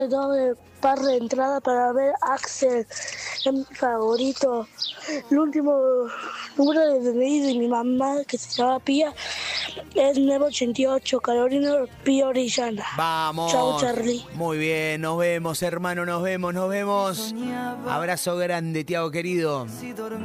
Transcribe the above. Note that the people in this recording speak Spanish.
doble par de entrada para ver Axel, es mi favorito. El último número de DNI de mi mamá, que se llama Pía, es 988, Carolina Pía Orellana. Vamos. Chau, Charlie. Muy bien, nos vemos, hermano, nos vemos. Abrazo grande, Tiago querido.